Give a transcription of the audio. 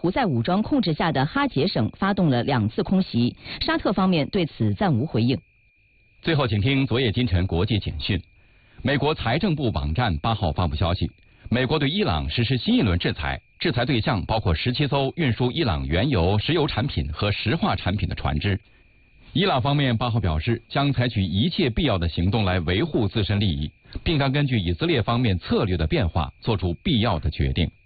胡塞武装控制下的哈杰省发动了2次空袭，沙特方面对此暂无回应。 最后，请听昨夜今晨国际简讯。美国财政部网站8号发布消息，美国对伊朗实施新一轮制裁，制裁对象包括17艘运输伊朗原油、石油产品和石化产品的船只。伊朗方面8号表示，将采取一切必要的行动来维护自身利益，并将根据以色列方面策略的变化，做出必要的决定。